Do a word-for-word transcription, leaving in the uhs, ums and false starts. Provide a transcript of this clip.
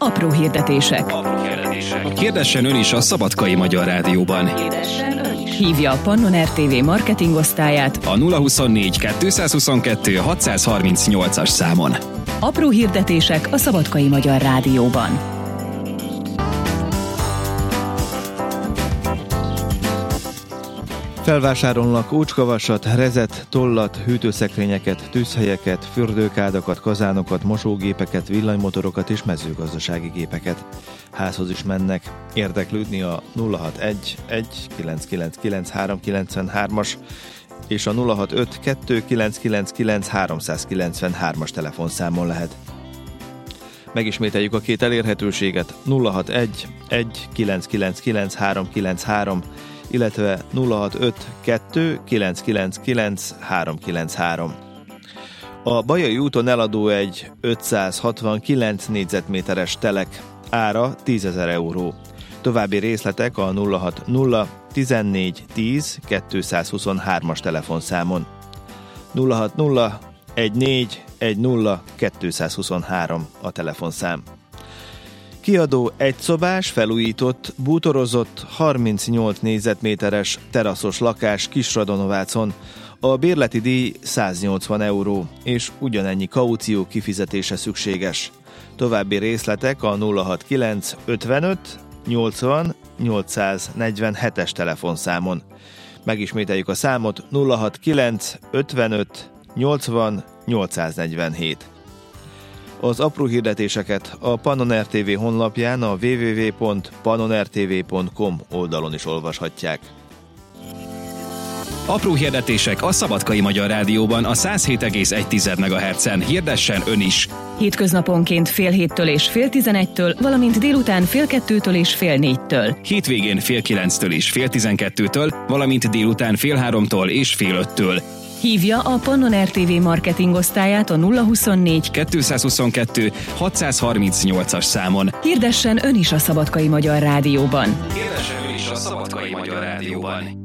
Apró hirdetések. Apró hirdetések. Hirdessen ön is a Szabadkai Magyar Rádióban. Hívja a Pannon er té vé marketingosztályát A nulla huszonnégy kétszázhuszonkettő hatszázharmincnyolcas számon. Apró hirdetések a Szabadkai Magyar Rádióban. Felvásárolnak ócskavasat, rezet, tollat, hűtőszekrényeket, tűzhelyeket, fürdőkádakat, kazánokat, mosógépeket, villanymotorokat és mezőgazdasági gépeket. Házhoz is mennek. Érdeklődni a nulla hatvanegy egy kilenc kilenc kilenc három kilenc hármas és a nulla hatvanöt kettő kilenc kilenc kilenc háromszázkilencvenhármas telefonszámon lehet. Megismételjük a két elérhetőséget: nulla hatvanegy egy kilenc kilenc kilenc három kilenc három, illetve nulla hatvanöt kettő kilenc kilenc kilenc három kilenc három. A Bajai úton eladó egy ötszázhatvankilenc négyzetméteres telek, ára tízezer euró. További részletek a nulla hatvanusz tizennégy tíz kétszázhuszonhármas telefonszámon. nulla hatvanusz tizennégy tíz kétszázhuszonhárom a telefonszám. Kiadó egyszobás, felújított, bútorozott, harmincnyolc négyzetméteres teraszos lakás Kisradonovácon. A bérleti díj száznyolcvan euró, és ugyanennyi kaució kifizetése szükséges. További részletek a nulla hatvankilenc ötvenöt nyolcvan nyolcszáznegyvenhetes telefonszámon. Megismételjük a számot: nulla hatvankilenc ötvenöt nyolcvan nyolcszáznegyvenhét. Az apró hirdetéseket a Pannon er té vé honlapján, a double-u double-u double-u pont pannon er té vé pont com oldalon is olvashatják. Apró hirdetések a Szabadkai Magyar Rádióban a száz hét egész egy megahertzen. Hirdessen ön is! Hétköznaponként fél héttől és fél tizenegytől, valamint délután fél kettőtől és fél négytől. Hétvégén fél kilenctől és fél tizenkettőtől, valamint délután fél háromtól és fél öttől. Hívja a Pannon er té vé marketingosztályát a nulla huszonnégy kétszázhuszonkettő hatszázharmincnyolcas számon. Hirdessen ön is a Szabadkai Magyar Rádióban. Hirdessen ön is a Szabadkai Magyar Rádióban.